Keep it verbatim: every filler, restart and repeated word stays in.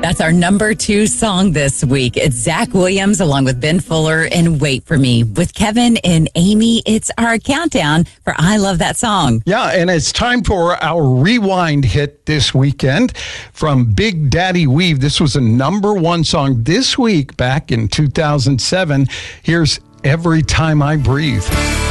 That's our number two song this week. It's Zach Williams along with Ben Fuller and Wait For Me. With Kevin and Amy, it's our countdown for I Love That Song. Yeah, and it's time for our rewind hit this weekend from Big Daddy Weave. This was a number one song this week back in two thousand seven. Here's Every Time I Breathe.